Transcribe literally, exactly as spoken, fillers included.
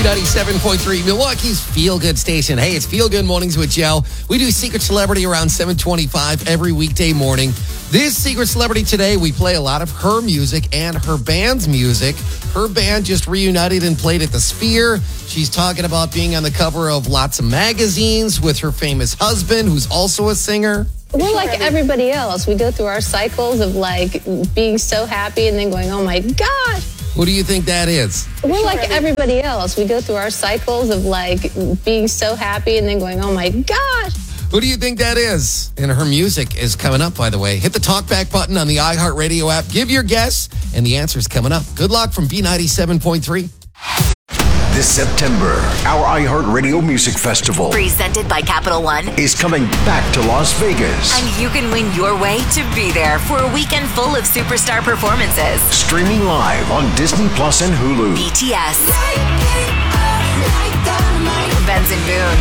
B ninety-seven point three, Milwaukee's feel-good station. Hey, it's Feel Good Mornings with Joe. We do Secret Celebrity around seven twenty-five every weekday morning. This Secret Celebrity today, we play a lot of her music and her band's music. Her band just reunited and played at the Sphere. She's talking about being on the cover of lots of magazines with her famous husband, who's also a singer. We're like everybody else. We go through our cycles of like being so happy and then going, oh my gosh. Who do you think that is? We're like everybody else. We go through our cycles of like being so happy and then going, oh my gosh. Who do you think that is? And her music is coming up, by the way. Hit the talkback button on the iHeartRadio app. Give your guess, and the answer's coming up. Good luck from B ninety-seven point three. This September, our iHeartRadio Music Festival, presented by Capital One, is coming back to Las Vegas. And you can win your way to be there for a weekend full of superstar performances. Streaming live on Disney Plus and Hulu. B T S.